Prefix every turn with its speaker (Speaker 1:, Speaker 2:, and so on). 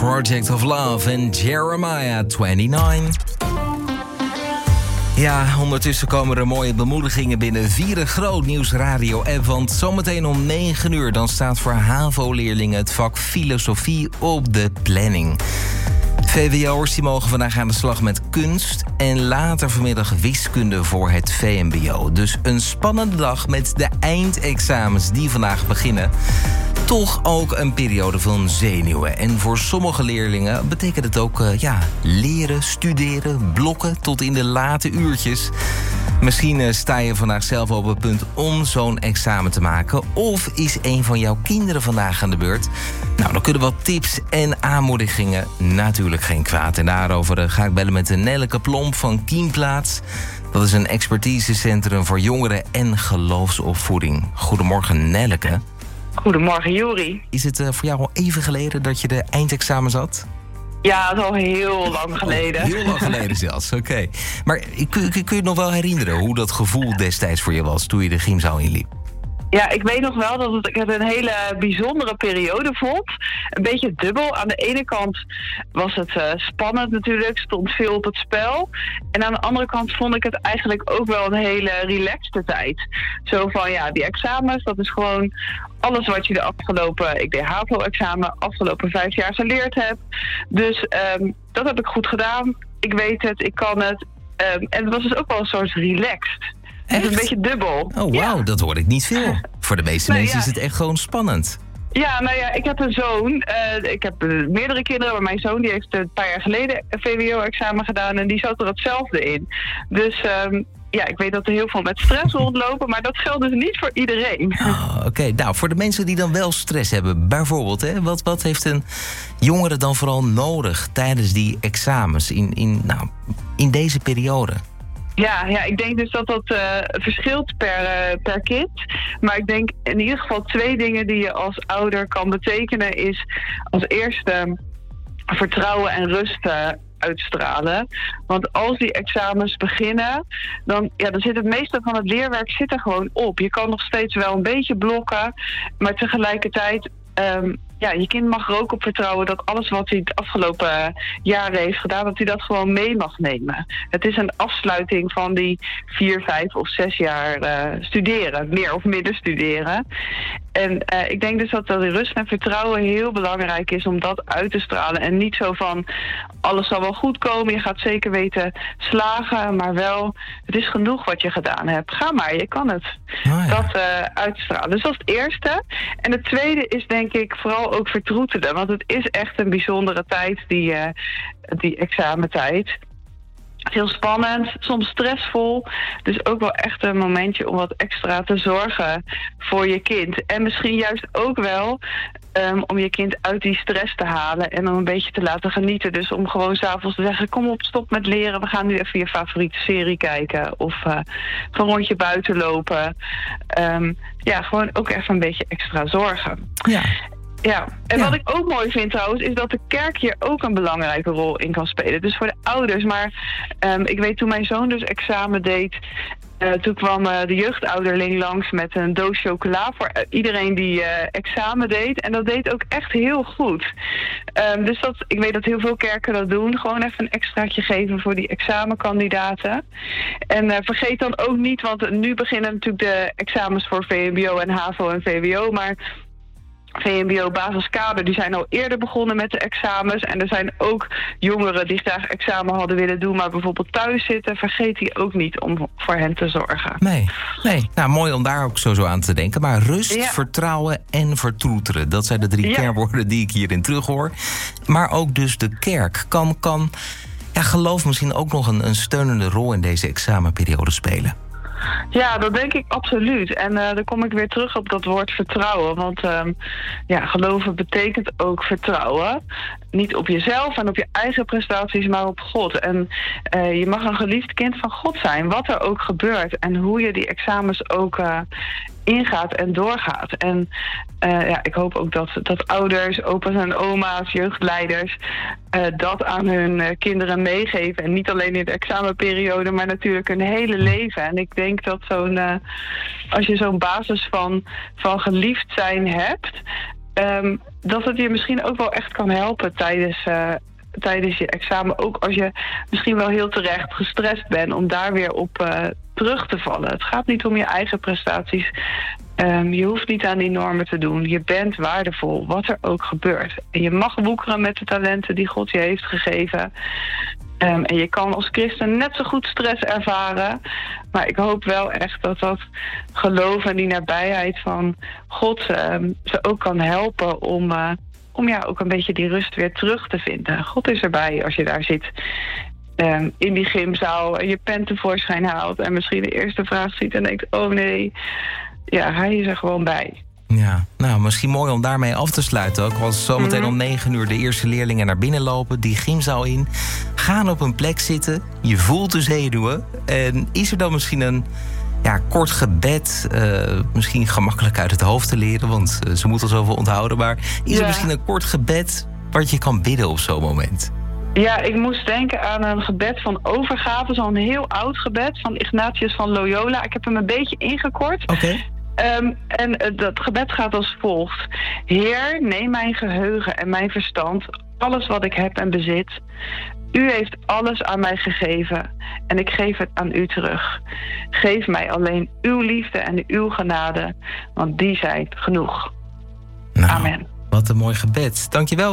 Speaker 1: Project of Love en Jeremiah 29. Ja, ondertussen komen er mooie bemoedigingen binnen via de Grootnieuws Radio-app. Want zometeen om 9 uur dan staat voor HAVO-leerlingen het vak filosofie op de planning. VWO'ers die mogen vandaag aan de slag met kunst en later vanmiddag wiskunde voor het VMBO. Dus een spannende dag met de eindexamens die vandaag beginnen. Toch ook een periode van zenuwen. En voor sommige leerlingen betekent het ook leren, studeren, blokken tot in de late uurtjes. Misschien sta je vandaag zelf op het punt om zo'n examen te maken. Of is een van jouw kinderen vandaag aan de beurt? Nou, dan kunnen wat tips en aanmoedigingen natuurlijk geen kwaad. En daarover ga ik bellen met Nelleke Plomp van Kiemplaats. Dat is een expertisecentrum voor jongeren en geloofsopvoeding. Goedemorgen, Nelleke.
Speaker 2: Goedemorgen, Juri.
Speaker 1: Is het voor jou al even geleden dat je de eindexamen zat?
Speaker 2: Ja, dat is al heel lang geleden.
Speaker 1: Heel lang geleden zelfs, oké. Maar kun je het nog wel herinneren hoe dat gevoel destijds voor je was toen je de gymzaal inliep?
Speaker 2: Ja, ik weet nog wel dat ik het een hele bijzondere periode vond. Een beetje dubbel. Aan de ene kant was het spannend natuurlijk, stond veel op het spel. En aan de andere kant vond ik het eigenlijk ook wel een hele relaxte tijd. Zo van, ja, die examens, dat is gewoon alles wat je de afgelopen, ik deed HAVO-examen, afgelopen 5 jaar geleerd hebt. Dus dat heb ik goed gedaan. Ik weet het, ik kan het. En het was dus ook wel een soort relaxed. Het is een beetje dubbel.
Speaker 1: Oh, wauw, dat hoor ik niet veel. Voor de meeste mensen is het echt gewoon spannend.
Speaker 2: Ja, nou ja, ik heb een zoon. Ik heb meerdere kinderen, maar mijn zoon die heeft een paar jaar geleden een VWO-examen gedaan en die zat er hetzelfde in. Dus ik weet dat er heel veel met stress rondlopen, maar dat geldt dus niet voor iedereen.
Speaker 1: Oké. Nou, voor de mensen die dan wel stress hebben, bijvoorbeeld, hè, wat heeft een jongere dan vooral nodig tijdens die examens in deze periode?
Speaker 2: Ja, ik denk dus dat verschilt per kind. Maar ik denk in ieder geval 2 dingen die je als ouder kan betekenen is als eerste vertrouwen en rust uitstralen. Want als die examens beginnen, dan zit het meeste van het leerwerk zit er gewoon op. Je kan nog steeds wel een beetje blokken, maar tegelijkertijd je kind mag er ook op vertrouwen dat alles wat hij het afgelopen jaren heeft gedaan, dat hij dat gewoon mee mag nemen. Het is een afsluiting van die 4, 5 of 6 jaar studeren, meer of minder studeren. En ik denk dus dat rust en vertrouwen heel belangrijk is om dat uit te stralen. En niet zo van, alles zal wel goed komen, je gaat zeker weten slagen, maar wel, het is genoeg wat je gedaan hebt. Ga maar, je kan het. Dat uitstralen. Dus dat is het eerste. En het tweede is denk ik vooral ook vertroetelen. Want het is echt een bijzondere tijd, die examentijd. Heel spannend, soms stressvol. Dus ook wel echt een momentje om wat extra te zorgen voor je kind. En misschien juist ook wel om je kind uit die stress te halen en om een beetje te laten genieten. Dus om gewoon 's avonds te zeggen, kom op, stop met leren. We gaan nu even je favoriete serie kijken. Of een rondje buiten lopen. Gewoon ook even een beetje extra zorgen. Ja, en wat ik ook mooi vind trouwens, is dat de kerk hier ook een belangrijke rol in kan spelen. Dus voor de ouders, maar ik weet toen mijn zoon dus examen deed, toen kwam de jeugdouderling langs met een doos chocola voor iedereen die examen deed. En dat deed ook echt heel goed. Dus ik weet dat heel veel kerken dat doen. Gewoon even een extraatje geven voor die examenkandidaten. En vergeet dan ook niet, want nu beginnen natuurlijk de examens voor VMBO en HAVO en VWO, maar VMBO basiskader, die zijn al eerder begonnen met de examens. En er zijn ook jongeren die graag examen hadden willen doen, maar bijvoorbeeld thuis zitten. Vergeet die ook niet om voor hen te zorgen.
Speaker 1: Nee. Nou, mooi om daar ook zo aan te denken. Maar rust, vertrouwen en vertroetelen. Dat zijn de 3 kernwoorden die ik hierin terughoor. Maar ook dus de kerk kan geloof misschien ook nog een steunende rol in deze examenperiode spelen.
Speaker 2: Ja, dat denk ik absoluut. En dan kom ik weer terug op dat woord vertrouwen. Want geloven betekent ook vertrouwen. Niet op jezelf en op je eigen prestaties, maar op God. En je mag een geliefd kind van God zijn, wat er ook gebeurt. En hoe je die examens ook ingaat en doorgaat. En ik hoop ook dat ouders, opa's en oma's, jeugdleiders dat aan hun kinderen meegeven. En niet alleen in de examenperiode, maar natuurlijk hun hele leven. En ik denk dat als je zo'n basis van geliefd zijn hebt, dat het je misschien ook wel echt kan helpen tijdens je examen. Ook als je misschien wel heel terecht gestrest bent, om daar weer op terug te vallen. Het gaat niet om je eigen prestaties. Je hoeft niet aan die normen te doen. Je bent waardevol, wat er ook gebeurt. En je mag woekeren met de talenten die God je heeft gegeven. En je kan als christen net zo goed stress ervaren. Maar ik hoop wel echt dat geloof en die nabijheid van God ze ook kan helpen om ook een beetje die rust weer terug te vinden. God is erbij als je daar zit in die gymzaal en je pen tevoorschijn haalt en misschien de eerste vraag ziet en denkt, oh nee, ja, hij is er gewoon bij.
Speaker 1: Ja, nou, misschien mooi om daarmee af te sluiten ook. Want zometeen om 9 uur de eerste leerlingen naar binnen lopen, die gymzaal in, gaan op een plek zitten. Je voelt de zenuwen. En is er dan misschien een kort gebed, misschien gemakkelijk uit het hoofd te leren, want ze moeten zoveel onthouden. Maar is er misschien een kort gebed wat je kan bidden op zo'n moment?
Speaker 2: Ja, ik moest denken aan een gebed van overgave. Zo'n heel oud gebed van Ignatius van Loyola. Ik heb hem een beetje ingekort.
Speaker 1: Oké.
Speaker 2: En dat gebed gaat als volgt. Heer, neem mijn geheugen en mijn verstand, alles wat ik heb en bezit. U heeft alles aan mij gegeven en ik geef het aan u terug. Geef mij alleen uw liefde en uw genade, want die zijn genoeg.
Speaker 1: Nou,
Speaker 2: amen.
Speaker 1: Wat een mooi gebed. Dankjewel.